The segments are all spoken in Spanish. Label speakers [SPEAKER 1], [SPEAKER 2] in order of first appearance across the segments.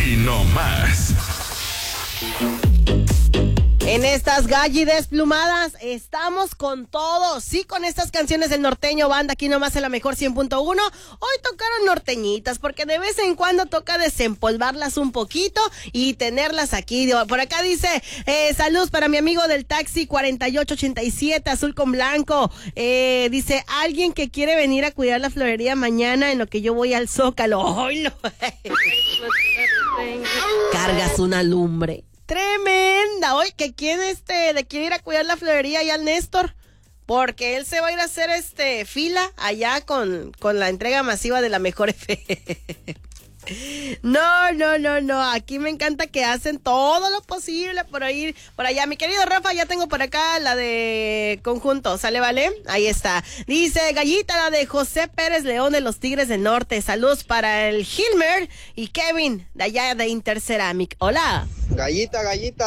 [SPEAKER 1] Aquí no más.
[SPEAKER 2] En estas galli desplumadas estamos con todo. Sí, con estas canciones del norteño banda, aquí nomás en la mejor 100.1. Hoy tocaron norteñitas porque de vez en cuando toca desempolvarlas un poquito y tenerlas aquí. Por acá dice, saludos para mi amigo del taxi 4887, azul con blanco. Dice, alguien que quiere venir a cuidar la florería mañana en lo que yo voy al Zócalo. ¡Oilo! Cargas una lumbre tremenda. Hoy que quién le quiere ir a cuidar la florería allá al Néstor, porque él se va a ir a hacer fila allá con la entrega masiva de la mejor FM. No, aquí me encanta que hacen todo lo posible por ir por allá. Mi querido Rafa, ya tengo por acá la de conjunto, ¿sale, vale? Ahí está. Dice Gallita, la de José Pérez León de los Tigres del Norte. Saludos para el Hilmer y Kevin de allá de Interceramic. Hola.
[SPEAKER 3] Gallita,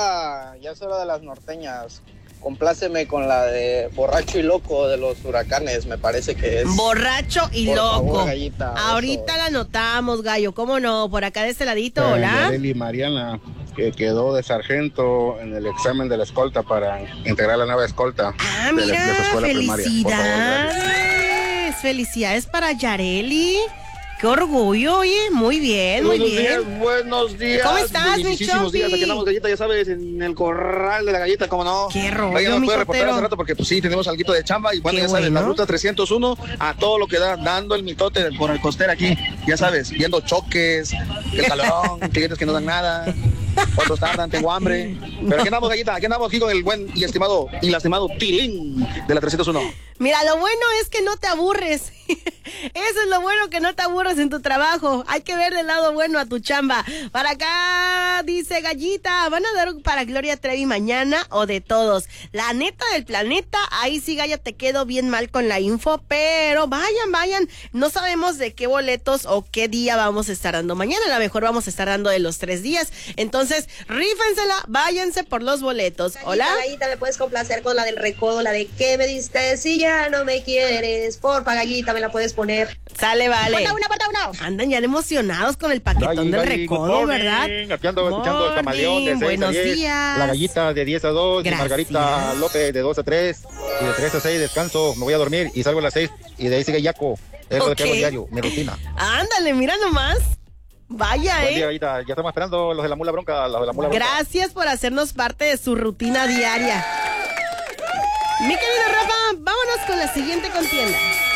[SPEAKER 3] ya es hora de las norteñas. Compláceme con la de Borracho y Loco de los Huracanes, me parece que es.
[SPEAKER 2] Borracho y
[SPEAKER 3] Por
[SPEAKER 2] Loco.
[SPEAKER 3] favor, Gallita,
[SPEAKER 2] ahorita
[SPEAKER 3] eso.
[SPEAKER 2] la anotamos, gallo, ¿cómo no? Por acá de este ladito, hola.
[SPEAKER 4] Yareli Mariana, que quedó de sargento en el examen de la escolta para integrar la nueva escolta
[SPEAKER 2] Ah,
[SPEAKER 4] de
[SPEAKER 2] mira,
[SPEAKER 4] su escuela primaria. Por favor, gracias.
[SPEAKER 2] Felicidades para Yareli. Qué orgullo, oye, muy bien.
[SPEAKER 5] Buenos días.
[SPEAKER 2] ¿Cómo estás, mi
[SPEAKER 5] Muchísimos
[SPEAKER 2] Chompi?
[SPEAKER 5] días. Aquí andamos, Gallita, ya sabes, en el corral de la Gallita, ¿cómo no?
[SPEAKER 2] Qué rollo,
[SPEAKER 5] Oiga, no
[SPEAKER 2] mi
[SPEAKER 5] puede reportar
[SPEAKER 2] jotero.
[SPEAKER 5] hace rato porque, pues sí, tenemos algo de chamba. Y bueno,
[SPEAKER 2] Qué
[SPEAKER 5] ya sabes,
[SPEAKER 2] bueno.
[SPEAKER 5] la ruta 301 a todo lo que da, dando el mitote por el costero aquí. Ya sabes, viendo choques, el calorón, clientes que no dan nada. Otros tardan, tengo hambre. Pero aquí andamos, Gallita, aquí andamos aquí con el buen y lastimado Tilín de la 301.
[SPEAKER 2] Mira, lo bueno es que no te aburres. Eso es lo bueno, que no te aburres en tu trabajo. Hay que ver del lado bueno a tu chamba. Para acá dice Gallita, ¿van a dar para Gloria Trevi mañana o de todos? La neta del planeta, ahí sí, Galla, te quedo bien mal con la info, pero vayan. No sabemos de qué boletos o qué día vamos a estar dando mañana. A lo mejor vamos a estar dando de los 3 días. Entonces, rífensela, váyanse por los boletos. Hola.
[SPEAKER 6] Gallita, ¿me puedes complacer con la del recodo, la de qué me diste si ya no me quieres? Porfa, Gallita, ¿me la puedes poner?
[SPEAKER 2] Sale, vale.
[SPEAKER 6] Porta una.
[SPEAKER 2] Andan ya emocionados con el paquetón del recodo, ¿verdad?
[SPEAKER 4] Aquí ando escuchando el camaleón de 6
[SPEAKER 2] Buenos
[SPEAKER 4] a 10,
[SPEAKER 2] días.
[SPEAKER 4] la Gallita de 10 a 2,
[SPEAKER 2] Gracias.
[SPEAKER 4] y Margarita López de 2 a 3, y de 3 a 6 descanso, me voy a dormir y salgo a las 6, y de ahí sigue Yaco, es lo
[SPEAKER 2] Ok.
[SPEAKER 4] que hago diario, mi rutina.
[SPEAKER 2] Ándale, mira nomás. Vaya,
[SPEAKER 4] Buen día, Gallita, ya estamos esperando los de la mula bronca,
[SPEAKER 2] Gracias por hacernos parte de su rutina diaria. Mi querido Rafa, vámonos con la siguiente contienda.